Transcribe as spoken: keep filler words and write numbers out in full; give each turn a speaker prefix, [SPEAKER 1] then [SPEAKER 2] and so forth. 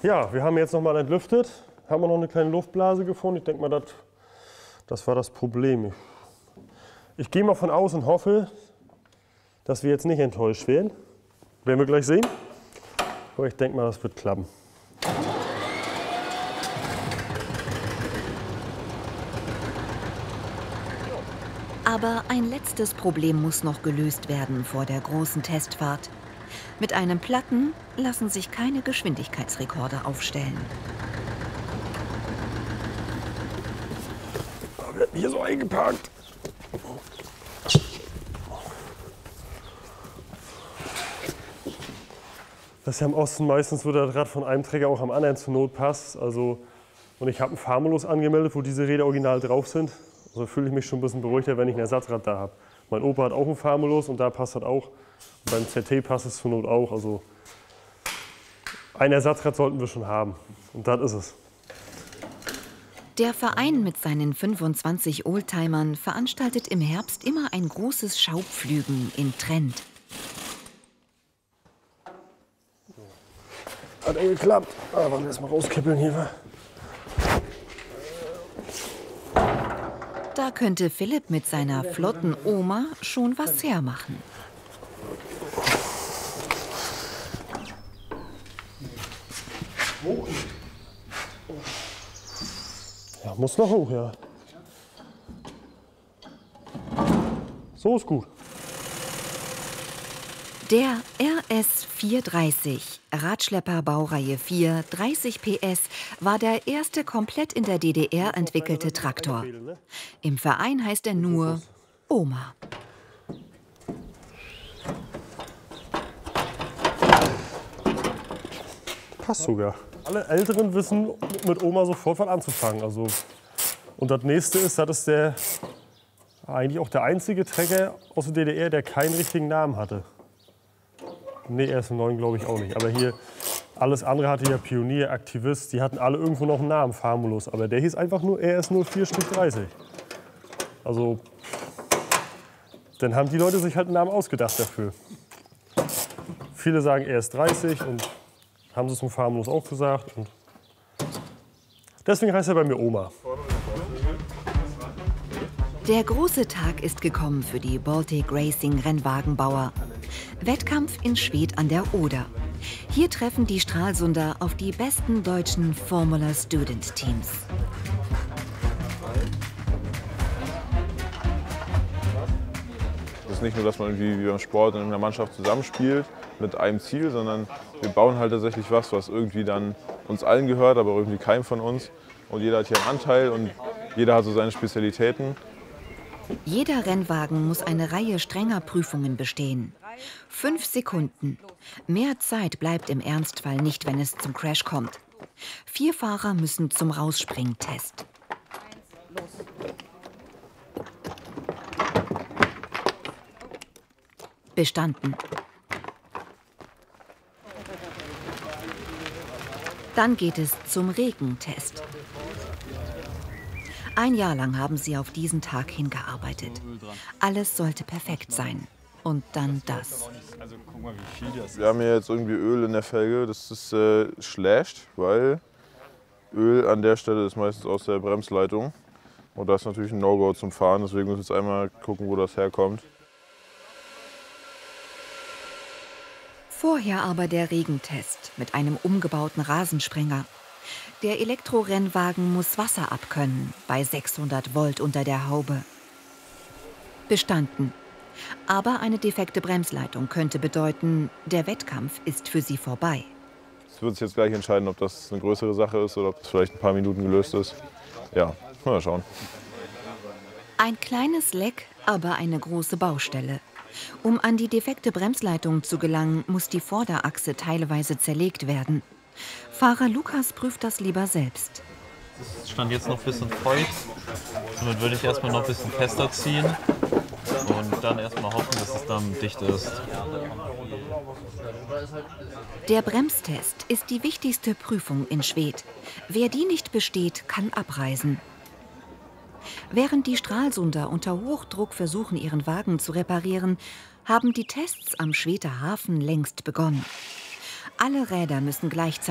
[SPEAKER 1] Ja, wir haben jetzt noch mal entlüftet. Haben wir noch eine kleine Luftblase gefunden. Ich denke mal, das, das war das Problem. Ich, ich gehe mal von aus und hoffe, dass wir jetzt nicht enttäuscht werden. Werden wir gleich sehen. Aber ich denke mal, das wird klappen.
[SPEAKER 2] Aber ein letztes Problem muss noch gelöst werden vor der großen Testfahrt. Mit einem Platten lassen sich keine Geschwindigkeitsrekorde aufstellen.
[SPEAKER 1] Da wird hier so eingepackt. Das ist ja im Osten meistens, wo das Rad von einem Träger auch am anderen zur Not passt. Also, und ich habe einen Fahrmodus angemeldet, wo diese Räder original drauf sind. Also fühle ich mich schon ein bisschen beruhigter, wenn ich ein Ersatzrad da habe. Mein Opa hat auch einen Fahrmodus und da passt das auch. Und beim Z T passt es zur Not auch. Also ein Ersatzrad sollten wir schon haben. Und das ist es.
[SPEAKER 2] Der Verein mit seinen fünfundzwanzig Oldtimern veranstaltet im Herbst immer ein großes Schaupflügen in Trend.
[SPEAKER 1] Hat eng geklappt. Ah, wollen wir erst mal rauskippeln hier.
[SPEAKER 2] Da könnte Philipp mit seiner flotten Oma schon was hermachen.
[SPEAKER 1] Ja, muss noch hoch, ja. So ist gut.
[SPEAKER 2] Der R S vierhundertdreißig, Radschlepper Baureihe vier, dreißig P S, war der erste komplett in der D D R entwickelte Traktor. Im Verein heißt er nur Oma.
[SPEAKER 1] Passt sogar. Alle Älteren wissen mit Oma sofort was anzufangen. Also, und das nächste ist, das ist der, eigentlich auch der einzige Trecker aus der D D R, der keinen richtigen Namen hatte. Nee, R S neun glaube ich auch nicht. Aber hier, alles andere hatte ja Pionier, Aktivist, die hatten alle irgendwo noch einen Namen, Fahrmodus. Aber der hieß einfach nur R S null vier dreißig. Also, dann haben die Leute sich halt einen Namen ausgedacht dafür. Viele sagen R S dreißig und haben sie zum Fahrmodus auch gesagt. Und deswegen heißt er bei mir Oma.
[SPEAKER 2] Der große Tag ist gekommen für die Baltic Racing Rennwagenbauer. Wettkampf in Schwedt an der Oder. Hier treffen die Stralsunder auf die besten deutschen Formula Student Teams.
[SPEAKER 3] Es ist nicht nur, dass man irgendwie wie beim Sport in einer Mannschaft zusammenspielt mit einem Ziel, sondern wir bauen halt tatsächlich was, was irgendwie dann uns allen gehört, aber irgendwie keinem von uns. Und jeder hat hier einen Anteil und jeder hat so seine Spezialitäten.
[SPEAKER 2] Jeder Rennwagen muss eine Reihe strenger Prüfungen bestehen. Fünf Sekunden. Mehr Zeit bleibt im Ernstfall nicht, wenn es zum Crash kommt. Vier Fahrer müssen zum Rausspringtest. Bestanden. Dann geht es zum Regentest. Ein Jahr lang haben sie auf diesen Tag hingearbeitet. Alles sollte perfekt sein. Und dann das.
[SPEAKER 3] Wir haben hier jetzt irgendwie Öl in der Felge. Das ist äh, schlecht, weil Öl an der Stelle ist meistens aus der Bremsleitung. Und das ist natürlich ein No-Go zum Fahren. Deswegen müssen wir jetzt einmal gucken, wo das herkommt.
[SPEAKER 2] Vorher aber der Regentest mit einem umgebauten Rasensprenger. Der Elektrorennwagen muss Wasser abkönnen, bei sechshundert Volt unter der Haube. Bestanden. Aber eine defekte Bremsleitung könnte bedeuten, der Wettkampf ist für sie vorbei.
[SPEAKER 3] Es wird sich jetzt gleich entscheiden, ob das eine größere Sache ist oder ob das vielleicht ein paar Minuten gelöst ist. Ja, mal schauen.
[SPEAKER 2] Ein kleines Leck, aber eine große Baustelle. Um an die defekte Bremsleitung zu gelangen, muss die Vorderachse teilweise zerlegt werden. Fahrer Lukas prüft das lieber selbst.
[SPEAKER 4] Das stand jetzt noch ein bisschen feucht. Somit würde ich erstmal noch ein bisschen fester ziehen und dann erstmal hoffen, dass es dann dicht ist.
[SPEAKER 2] Der Bremstest ist die wichtigste Prüfung in Schwedt. Wer die nicht besteht, kann abreisen. Während die Stralsunder unter Hochdruck versuchen, ihren Wagen zu reparieren, haben die Tests am Schwedter Hafen längst begonnen. Alle Räder müssen gleichzeitig